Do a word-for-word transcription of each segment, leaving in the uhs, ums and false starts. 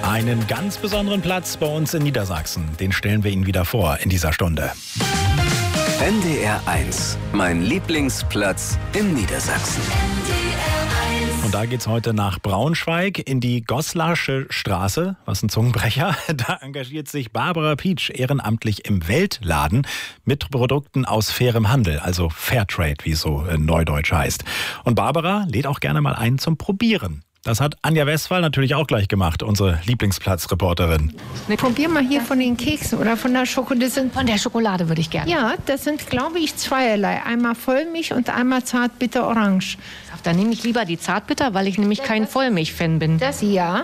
Einen ganz besonderen Platz bei uns in Niedersachsen, den stellen wir Ihnen wieder vor in dieser Stunde. N D R eins, mein Lieblingsplatz in Niedersachsen. Und da geht's heute nach Braunschweig in die Goslarsche Straße, was ein Zungenbrecher. Da engagiert sich Barbara Pietsch ehrenamtlich im Weltladen mit Produkten aus fairem Handel, also Fairtrade, wie es so in Neudeutsch heißt. Und Barbara lädt auch gerne mal ein zum Probieren. Das hat Anja Westphal natürlich auch gleich gemacht, unsere Lieblingsplatzreporterin. Probier mal hier von den Keksen oder von der Schokolade. Von der Schokolade würde ich gerne. Ja, das sind, glaube ich, zweierlei. Einmal Vollmilch und einmal Zartbitter-Orange. Dann nehme ich lieber die Zartbitter, weil ich nämlich kein Vollmilch-Fan bin. Das ja.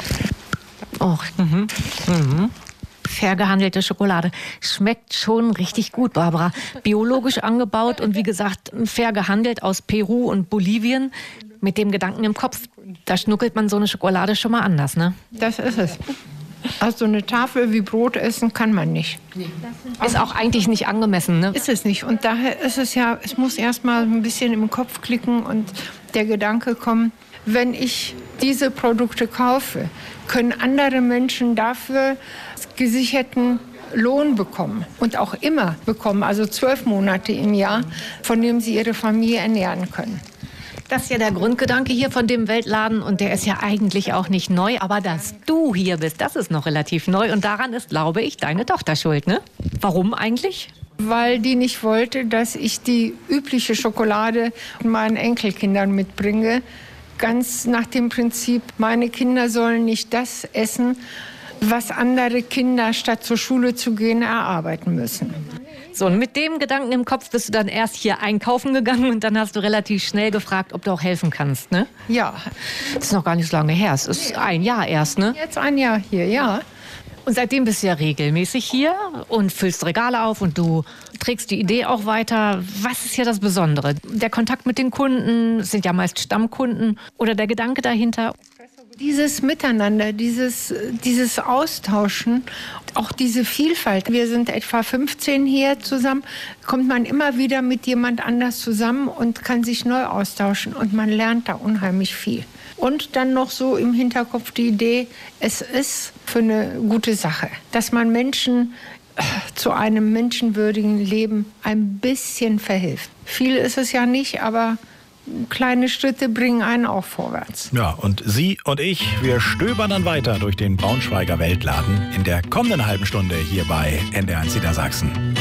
Oh, mhm. Mhm. Fair gehandelte Schokolade. Schmeckt schon richtig gut, Barbara. Biologisch angebaut und wie gesagt, fair gehandelt aus Peru und Bolivien. Mit dem Gedanken im Kopf, da schnuckelt man so eine Schokolade schon mal anders, ne? Das ist es. Also eine Tafel wie Brot essen kann man nicht. Ist auch eigentlich nicht angemessen, ne? Ist es nicht. Und daher ist es ja, es muss erst mal ein bisschen im Kopf klicken und der Gedanke kommen, wenn ich diese Produkte kaufe, können andere Menschen dafür gesicherten Lohn bekommen und auch immer bekommen, also zwölf Monate im Jahr, von dem sie ihre Familie ernähren können. Das ist ja der Grundgedanke hier von dem Weltladen und der ist ja eigentlich auch nicht neu, aber dass du hier bist, das ist noch relativ neu und daran ist, glaube ich, deine Tochter schuld, ne? Warum eigentlich? Weil die nicht wollte, dass ich die übliche Schokolade meinen Enkelkindern mitbringe, ganz nach dem Prinzip, meine Kinder sollen nicht das essen, was andere Kinder, statt zur Schule zu gehen, erarbeiten müssen. So, und mit dem Gedanken im Kopf bist du dann erst hier einkaufen gegangen und dann hast du relativ schnell gefragt, ob du auch helfen kannst, ne? Ja. Das ist noch gar nicht so lange her, es ist ein Jahr erst, ne? Jetzt ein Jahr hier, ja. Und seitdem bist du ja regelmäßig hier und füllst Regale auf und du trägst die Idee auch weiter. Was ist hier das Besondere? Der Kontakt mit den Kunden, sind ja meist Stammkunden, oder der Gedanke dahinter? Dieses Miteinander, dieses, dieses Austauschen, auch diese Vielfalt. Wir sind etwa fünfzehn hier zusammen, kommt man immer wieder mit jemand anders zusammen und kann sich neu austauschen und man lernt da unheimlich viel. Und dann noch so im Hinterkopf die Idee, es ist für eine gute Sache, dass man Menschen zu einem menschenwürdigen Leben ein bisschen verhilft. Viel ist es ja nicht, aber kleine Schritte bringen einen auch vorwärts. Ja, und Sie und ich, wir stöbern dann weiter durch den Braunschweiger Weltladen in der kommenden halben Stunde hier bei N D R eins Niedersachsen.